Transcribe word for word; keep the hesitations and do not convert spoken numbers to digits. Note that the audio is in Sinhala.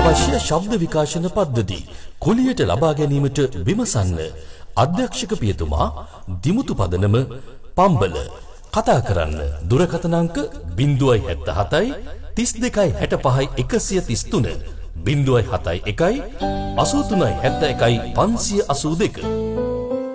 අත්‍යවශ්‍ය ශබ්ද විකාශන පද්ධති කුලියට ලබා ගැනීමට විමසන්න. අධ්‍යක්ෂක පියතුමා දිමුතු පදනම පම්බල. කතා කරන්න දුරකථන අංක ज़ीरो सात सात तीस दो साठ पाँच एक सौ तीस तीन ज़ीरो सात एक एक अस्सी तीन सात एक पाँच अस्सी दो